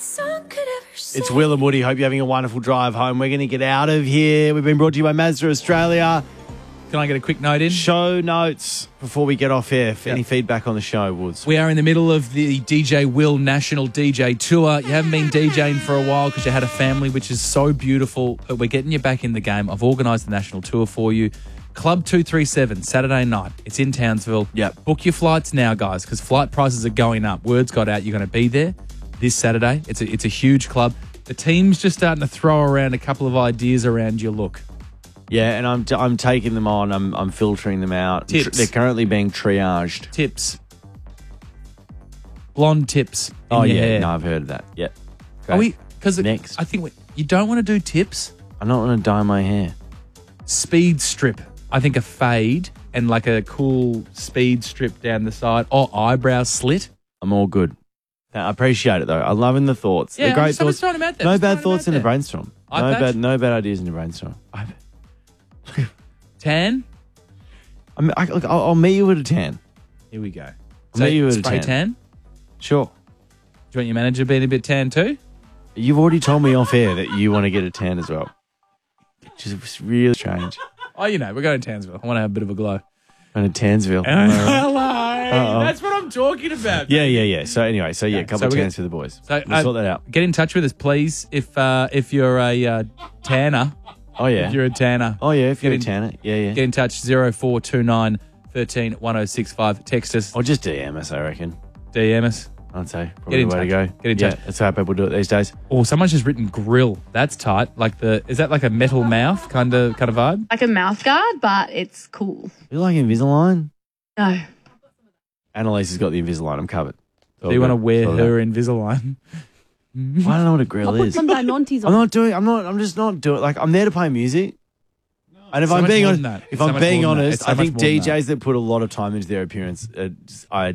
It's Will and Woody. Hope you're having a wonderful drive home. We're going to get out of here. We've been brought to you by Mazda Australia. Can I get a quick note in? Show notes before we get off air. Any feedback on the show, Woods? We are in the middle of the DJ Will National DJ Tour. You haven't been DJing for a while because you had a family, which is so beautiful, but we're getting you back in the game. I've organised the national tour for you. Club 237, Saturday night. It's in Townsville. Yep. Book your flights now, guys, because flight prices are going up. Word's got out. You're going to be there this Saturday. It's a huge club. The team's just starting to throw around a couple of ideas around your look. Yeah, and I'm taking them on. I'm filtering them out. Tips. They're currently being triaged. Tips. Blonde tips. Oh, in your yeah. hair. No, I've heard of that. Yeah. Are we? Because Next. I think you don't want to do tips. I don't want to dye my hair. Speed strip. I think a fade and like a cool speed strip down the side or eyebrow slit. I'm all good. I appreciate it, though. I'm loving the thoughts. Yeah, They're great I'm just thoughts. throwing them out there. No Just bad throwing them thoughts out in the there. brainstorm. Eye patch? No bad ideas in the brainstorm. Tan. I'll meet you at a tan. Here we go. I'll meet you at a spray tan. tan. Sure. Do you want your manager being a bit tan too? You've already told me off air that you want to get a tan as well. Just really strange. Oh, we're going to Townsville. I want to have a bit of a glow. And a Tansville. Hello. That's what I'm talking about. Yeah. So anyway, a couple of we tans for the boys. So We'll sort that out. Get in touch with us, please, if you're a tanner. Oh, yeah. If you're a tanner. Oh, yeah, if you're a Get tanner. Yeah. Get in touch, 0429 13 1065. Text us, Or just DM us, I reckon. DM us. I'd say Get probably in the way to go. touch. Get in touch. That's how people do it these days. Oh, someone's just written grill. That's tight. Is that like a metal mouth kind of vibe? Like a mouth guard, but it's cool. You like Invisalign? No. Annalise has got the Invisalign. I'm covered. Do you want to wear her Invisalign? Well, I don't know what a grill I'll put is. some Diamantes on. I'm just not doing like I'm there to play music. And if So I'm much being more honest, than that. if It's so I'm much being more than that. honest, It's so I much think more than that. DJs that put a lot of time into their appearance, I